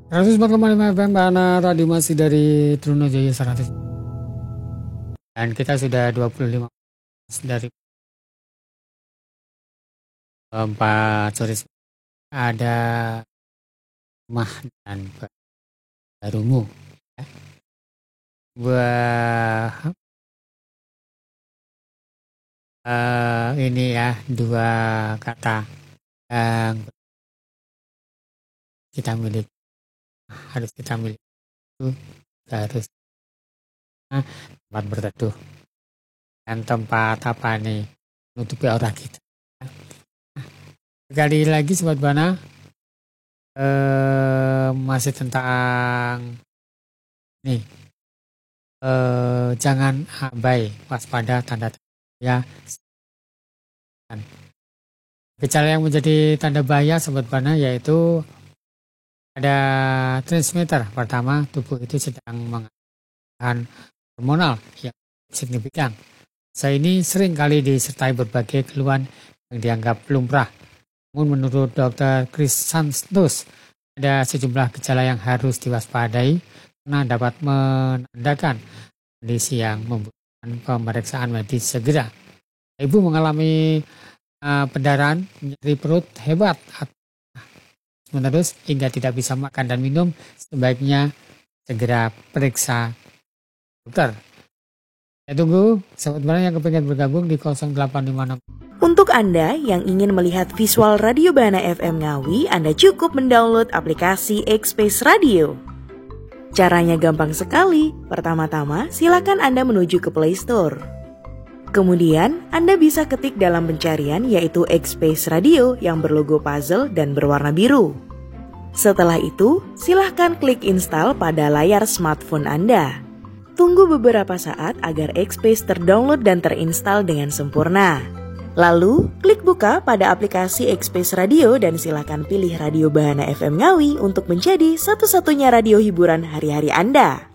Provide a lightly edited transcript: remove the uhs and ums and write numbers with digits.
104,5 FM Bahana Radio masih dari Trunajaya 100. Dan kita sudah 25 dari 4 sore. Ada rumah dan barumu ya. Buah ini ya, dua kata yang kita miliki, harus kita miliki itu harus tempat berteduh dan tempat apa nih menutupi aura kita. Sekali lagi Sobat Bana, masih tentang nih, jangan abai, waspada tanda ya. Gejala yang menjadi tanda bahaya Sobat Bana yaitu ada transmitter. Pertama, tubuh itu sedang menghasilkan hormonal yang signifikan. Saya ini sering kali disertai berbagai keluhan yang dianggap lumrah. Namun menurut Dr. Chris Santos, ada sejumlah gejala yang harus diwaspadai karena dapat menandakan kondisi yang membutuhkan pemeriksaan medis segera. Ibu mengalami pendarahan, nyeri perut hebat, menerus hingga tidak bisa makan dan minum, sebaiknya segera periksa dokter. Saya tunggu Sobat Bana yang kepengen bergabung di 0856. Untuk Anda yang ingin melihat visual Radio Bahana FM Ngawi, Anda cukup mendownload aplikasi X-Space Radio. Caranya gampang sekali. Pertama-tama, silakan Anda menuju ke Play Store. Kemudian, Anda bisa ketik dalam pencarian yaitu X-Space Radio yang berlogo puzzle dan berwarna biru. Setelah itu, silahkan klik install pada layar smartphone Anda. Tunggu beberapa saat agar X-Space terdownload dan terinstall dengan sempurna. Lalu, klik buka pada aplikasi X-Space Radio dan silakan pilih Radio Bahana FM Ngawi untuk menjadi satu-satunya radio hiburan hari-hari Anda.